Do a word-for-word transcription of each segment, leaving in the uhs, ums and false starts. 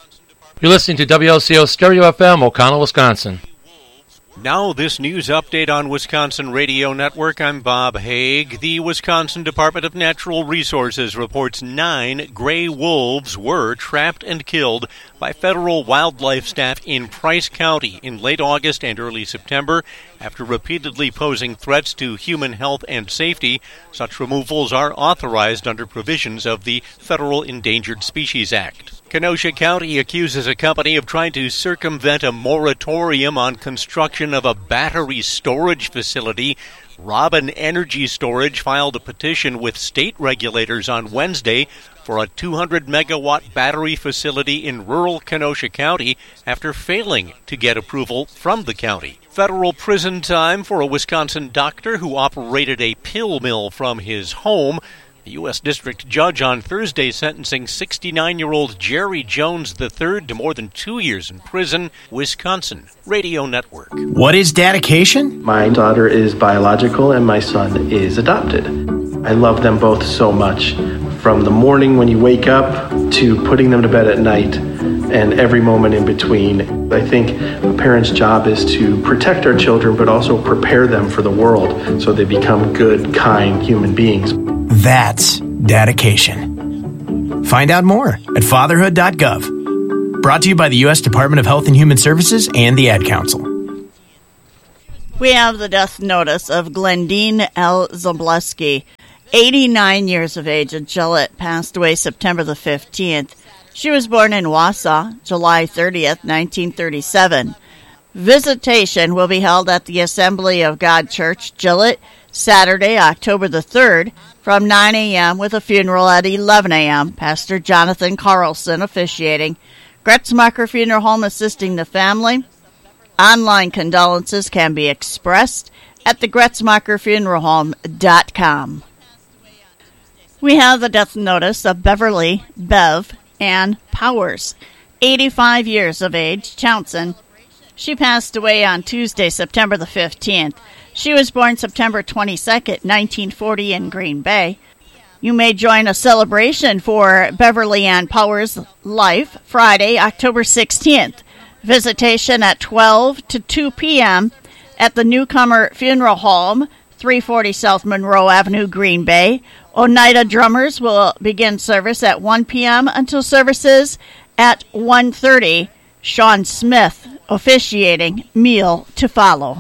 You're listening to W L C O Stereo F M, O'Connell, Wisconsin. Now, this news update on Wisconsin Radio Network. I'm Bob Haig. The Wisconsin Department of Natural Resources reports nine gray wolves were trapped and killed by federal wildlife staff in Price County in late August and early September after repeatedly posing threats to human health and safety. Such removals are authorized under provisions of the Federal Endangered Species Act. Kenosha County accuses a company of trying to circumvent a moratorium on construction of a battery storage facility. Robin Energy Storage filed a petition with state regulators on Wednesday for a two hundred megawatt battery facility in rural Kenosha County after failing to get approval from the county. Federal prison time for a Wisconsin doctor who operated a pill mill from his home. The U S District Judge on Thursday sentencing sixty-nine-year-old Jerry Jones the third to more than two years in prison. Wisconsin Radio Network. What is dedication? My daughter is biological and my son is adopted. I love them both so much. From the morning when you wake up to putting them to bed at night and every moment in between. I think a parent's job is to protect our children but also prepare them for the world so they become good, kind human beings. That's dedication. Find out more at fatherhood dot gov. Brought to you by the U S Department of Health and Human Services and the Ad Council. We have the death notice of Glendine L. Zableski, eighty-nine years of age, of Gillette, passed away September the fifteenth. She was born in Wausau, July thirtieth, nineteen thirty-seven. Visitation will be held at the Assembly of God Church, Gillette, Saturday, October the third, from nine a.m. with a funeral at eleven a.m. Pastor Jonathan Carlson officiating. Gretzmacher Funeral Home assisting the family. Online condolences can be expressed at the gretzmacher funeral home dot com. We have the death notice of Beverly Bev Ann Powers, eighty-five years of age, Townsend. She passed away on Tuesday, September the fifteenth. She was born September twenty-second, nineteen forty in Green Bay. You may join a celebration for Beverly Ann Powers' life Friday, October sixteenth. Visitation at twelve to two p.m. at the Newcomer Funeral Home, three forty South Monroe Avenue, Green Bay. Oneida Drummers will begin service at one p.m. until services at one thirty. Sean Smith officiating, meal to follow.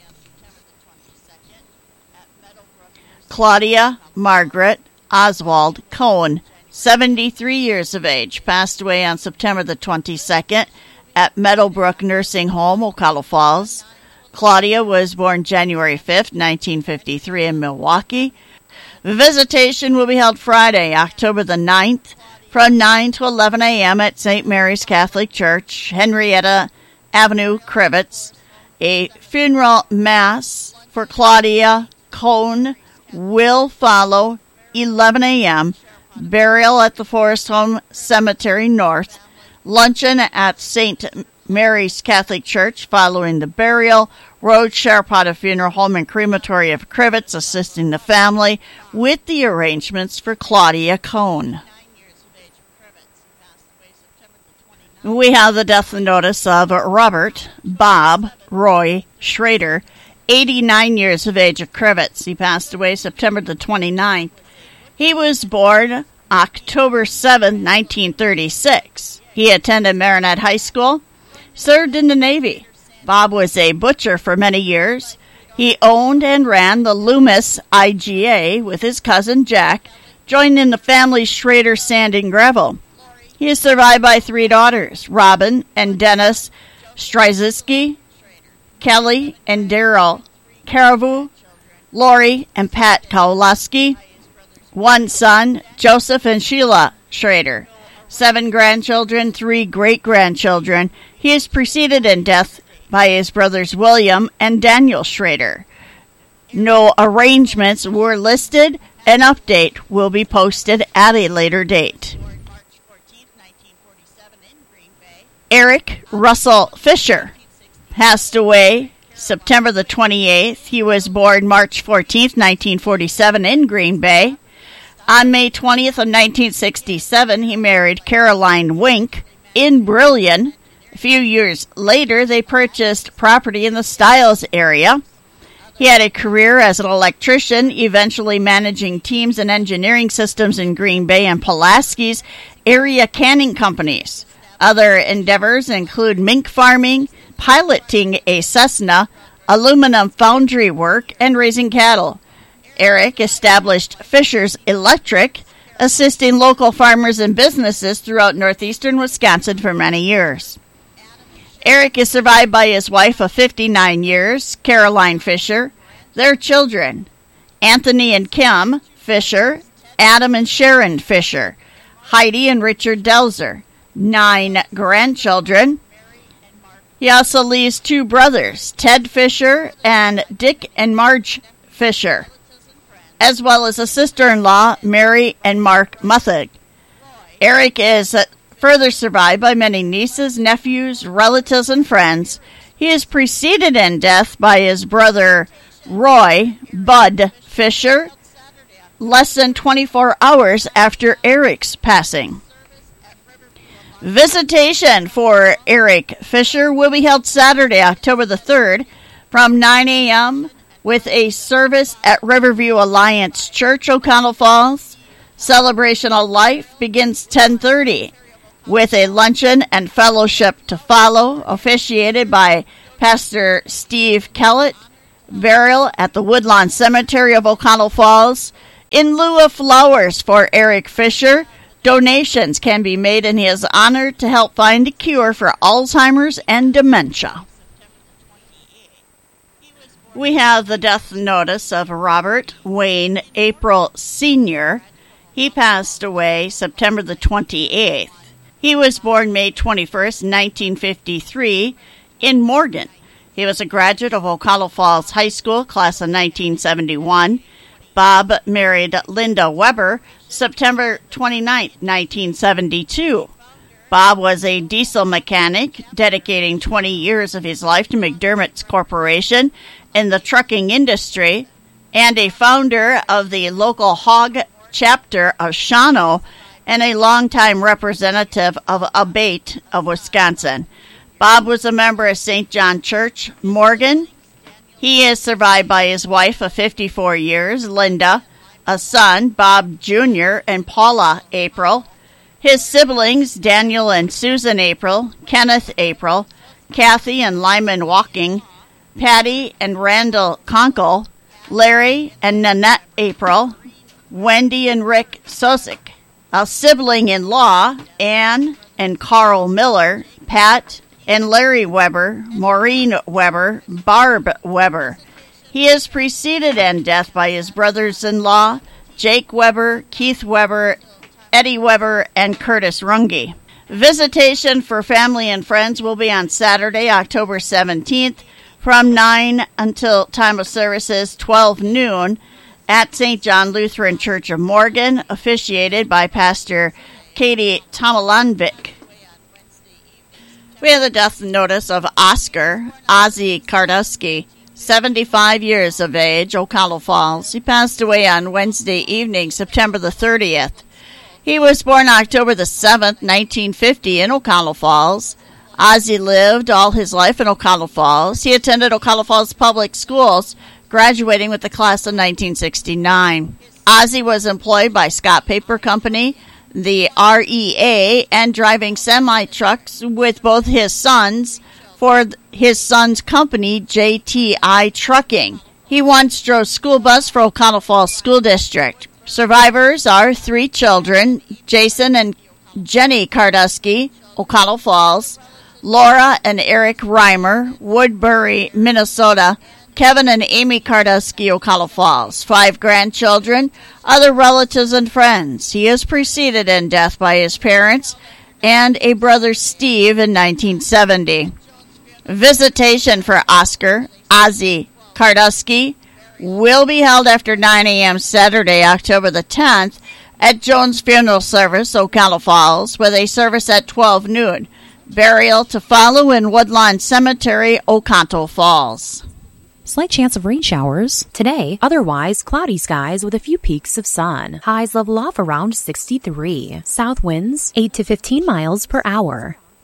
Claudia Margaret Oswald Cohn, seventy-three years of age, passed away on September the twenty-second at Meadowbrook Nursing Home, Ocala Falls. Claudia was born January fifth, nineteen fifty-three in Milwaukee. Visitation will be held Friday, October the ninth, from nine to eleven a.m. at Saint Mary's Catholic Church, Henrietta Avenue, Crivets. A funeral mass for Claudia Cohn will follow eleven a.m. Burial at the Forest Home Cemetery North. Luncheon at Saint Mary's Catholic Church following the burial. Road Sharpata Funeral Home and Crematory of Crivets assisting the family with the arrangements for Claudia Cohn. We have the death notice of Robert Bob Roy Schrader, eighty-nine years of age, of Crivets. He passed away September the twenty-ninth. He was born October seventh, nineteen thirty-six. He attended Marinette High School, served in the Navy. Bob was a butcher for many years. He owned and ran the Loomis I G A with his cousin Jack, joined in the family Schrader Sand and Gravel. He is survived by three daughters, Robin and Dennis Stryzewski, Kelly and Daryl Caravu, Lori and Pat Kowalski, one son, Joseph and Sheila Schrader, seven grandchildren, three great-grandchildren. He is preceded in death by his brothers William and Daniel Schrader. No arrangements were listed. An update will be posted at a later date. Eric Russell Fisher passed away September the twenty-eighth. He was born March fourteenth, nineteen forty-seven in Green Bay. On May twentieth of nineteen sixty-seven, he married Caroline Wink. in Brillion. A few years later, they purchased property in the Stiles area. He had a career as an electrician, eventually managing teams and engineering systems in Green Bay and Pulaski's area canning companies. Other endeavors include mink farming, piloting a Cessna, aluminum foundry work, and raising cattle. Eric established Fisher's Electric, assisting local farmers and businesses throughout northeastern Wisconsin for many years. Eric is survived by his wife of fifty-nine years, Caroline Fisher, their children, Anthony and Kim Fisher, Adam and Sharon Fisher, Heidi and Richard Delzer, nine grandchildren. He also leaves two brothers, Ted Fisher and Dick and Marge Fisher, as well as a sister-in-law, Mary and Mark Muthig. Eric is further survived by many nieces, nephews, relatives, and friends. He is preceded in death by his brother, Roy Bud Fisher, less than twenty-four hours after Eric's passing. Visitation for Eric Fisher will be held Saturday, October the third, from nine a.m. with a service at Riverview Alliance Church, O'Connell Falls. Celebration of Life begins ten thirty. with a luncheon and fellowship to follow, officiated by Pastor Steve Kellett. Burial at the Woodlawn Cemetery of O'Connell Falls. In lieu of flowers for Eric Fisher, donations can be made in his honor to help find a cure for Alzheimer's and dementia. We have the death notice of Robert Wayne April Senior He passed away September the twenty-eighth. He was born May twenty-first, nineteen fifty-three, in Morgan. He was a graduate of O'Connell Falls High School, class of nineteen seventy-one. Bob married Linda Weber September twenty-ninth, nineteen seventy-two. Bob was a diesel mechanic, dedicating twenty years of his life to McDermott's Corporation in the trucking industry, and a founder of the local hog chapter of Shawano, and a longtime representative of Abate of Wisconsin. Bob was a member of Saint John Church, Morgan. He is survived by his wife of fifty-four years, Linda, a son, Bob Junior, and Paula April. His siblings, Daniel and Susan April, Kenneth April, Kathy and Lyman Walking, Patty and Randall Conkle, Larry and Nanette April, Wendy and Rick Sosik. A sibling-in-law, Ann and Carl Miller, Pat and Larry Weber, Maureen Weber, Barb Weber. He is preceded in death by his brothers-in-law, Jake Weber, Keith Weber, Eddie Weber, and Curtis Runge. Visitation for family and friends will be on Saturday, October seventeenth, from nine until time of services twelve noon, at Saint John Lutheran Church of Morgan, officiated by Pastor Katie Tomalanvik. We have the death notice of Oscar Ozzy Kardusky, seventy-five years of age, O'Connell Falls. He passed away on Wednesday evening, September the thirtieth. He was born October the seventh, nineteen fifty, in O'Connell Falls. Ozzy lived all his life in O'Connell Falls. He attended O'Connell Falls Public Schools, graduating with the class of nineteen sixty-nine. Ozzy was employed by Scott Paper Company, the R E A, and driving semi-trucks with both his sons for his son's company, J T I Trucking. He once drove school bus for O'Connell Falls School District. Survivors are three children, Jason and Jenny Kardusky, O'Connell Falls, Laura and Eric Reimer, Woodbury, Minnesota, Kevin and Amy Kardusky, O'Connell Falls. Five grandchildren, other relatives and friends. He is preceded in death by his parents and a brother, Steve, in nineteen seventy. Visitation for Oscar Ozzy Kardusky will be held after nine a.m. Saturday, October the tenth, at Jones Funeral Service, O'Connell Falls, with a service at twelve noon. Burial to follow in Woodlawn Cemetery, O'Connell Falls. Slight chance of rain showers today, otherwise cloudy skies with a few peaks of sun. Highs level off around sixty-three. South winds eight to fifteen miles per hour.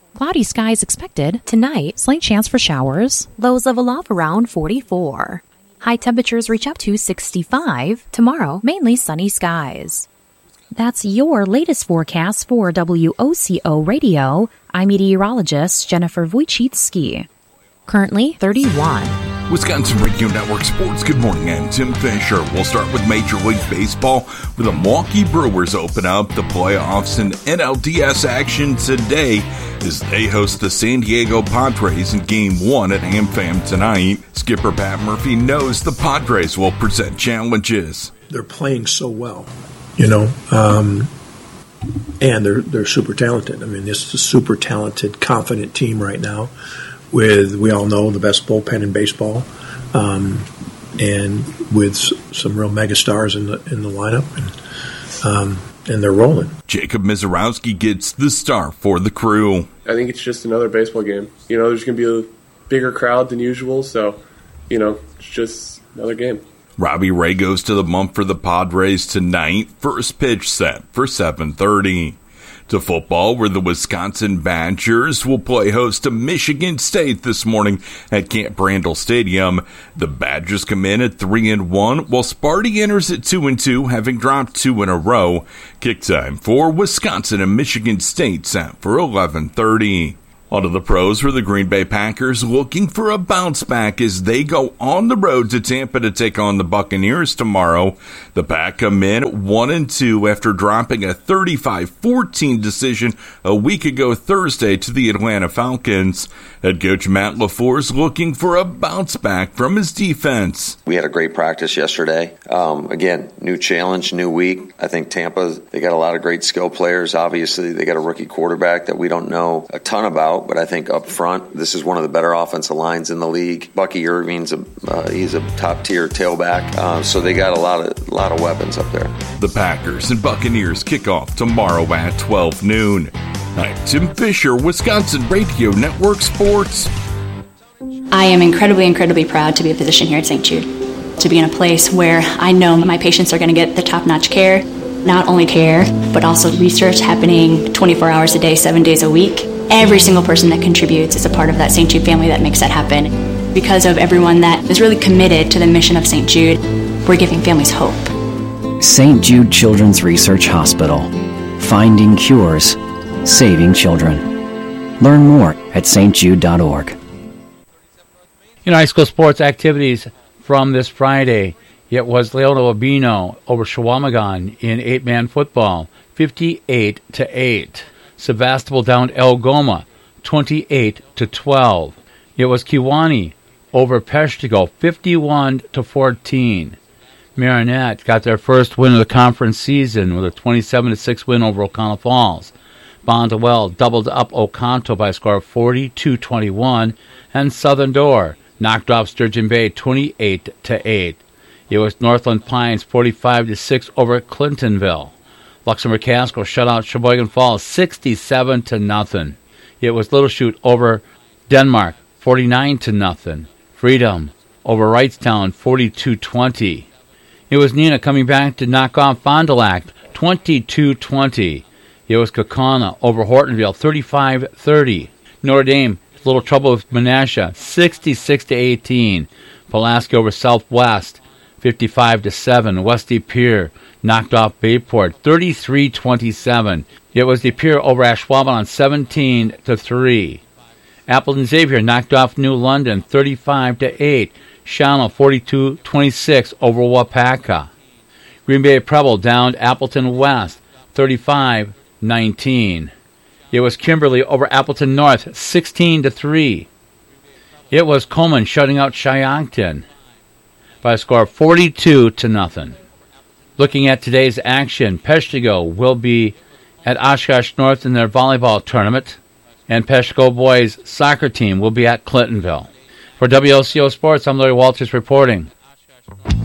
Cloudy skies expected. Tonight, slight chance for showers. Lows level off around forty-four. High temperatures reach up to sixty-five. Tomorrow, mainly sunny skies. That's your latest forecast for W O C O Radio. I'm meteorologist Jennifer Wojcicki. Currently thirty-one. Wisconsin Radio Network Sports. Good morning, I'm Tim Fisher. We'll start with Major League Baseball, where the Milwaukee Brewers open up the playoffs in N L D S action today as they host the San Diego Padres in Game one at AmFam tonight. Skipper Pat Murphy knows the Padres will present challenges. They're playing so well, you know, um, and they're they're super talented. I mean, this is a super talented, confident team right now with, we all know, the best bullpen in baseball, um, and with some real megastars in the in the lineup, and um, and they're rolling. Jacob Mizorowski gets the start for the Crew. I think it's just another baseball game. You know, there's going to be a bigger crowd than usual, so, you know, it's just another game. Robbie Ray goes to the bump for the Padres tonight. First pitch set for seven thirty. To football, where the Wisconsin Badgers will play host to Michigan State this morning at Camp Randall Stadium. The Badgers come in at three and one, while Sparty enters at two and two, having dropped two in a row. Kick time for Wisconsin and Michigan State set for eleven thirty. On to the pros, where the Green Bay Packers looking for a bounce back as they go on the road to Tampa to take on the Buccaneers tomorrow. The Pack come in at one and two after dropping a thirty-five fourteen decision a week ago Thursday to the Atlanta Falcons. Head coach Matt LaFleur is looking for a bounce back from his defense. We had a great practice yesterday. Um, again, new challenge, new week. I think Tampa, they got a lot of great skill players. Obviously, they got a rookie quarterback that we don't know a ton about. But I think up front, this is one of the better offensive lines in the league. Bucky Irving's a uh, he's a top tier tailback, uh, so they got a lot of a lot of weapons up there. The Packers and Buccaneers kick off tomorrow at twelve noon. I'm Tim Fisher, Wisconsin Radio Network Sports. I am incredibly, incredibly proud to be a physician here at Saint Jude, to be in a place where I know my patients are going to get the top-notch care, not only care, but also research happening twenty-four hours a day, seven days a week. Every single person that contributes is a part of that Saint Jude family that makes that happen. Because of everyone that is really committed to the mission of Saint Jude, we're giving families hope. Saint Jude Children's Research Hospital. Finding cures. Saving children. Learn more at s t jude dot org. In high school sports activities from this Friday, it was Leona Urbino over Shawamagon in eight-man football, fifty-eight to eight. Sebastopol down Algoma, twenty-eight to twelve. It was Kewanee over Peshtigo, fifty-one to fourteen. Marinette got their first win of the conference season with a twenty-seven to six win over O'Connell Falls. Bondwell doubled up Oconto by a score of forty-two twenty-one, and Southern Door knocked off Sturgeon Bay twenty-eight to eight. It was Northland Pines forty-five to six over Clintonville. Luxembourg Casco shut out Sheboygan Falls sixty-seven to nothing. It was Little Chute over Denmark forty-nine to nothing. Freedom over Wrightstown forty-two twenty. It was Nina coming back to knock off Fond du Lac twenty-two twenty. It was Kaukauna over Hortonville thirty-five thirty. Notre Dame, little trouble with Menasha sixty-six to eighteen. Pulaski over Southwest fifty-five to seven. West De Pere knocked off Bayport thirty-three twenty-seven. It was De Pere over Ashwaubenon seventeen to three. Appleton Xavier knocked off New London thirty-five to eight. Shawano forty-two twenty-six over Wapaka. Green Bay Preble downed Appleton West thirty-five nineteen. It was Kimberly over Appleton North sixteen to three. It was Coleman shutting out Shiongton by a score of forty-two to nothing. Looking at today's action, Peshtigo will be at Oshkosh North in their volleyball tournament, and Peshtigo boys soccer team will be at Clintonville. For W L C O Sports, I'm Larry Walters reporting.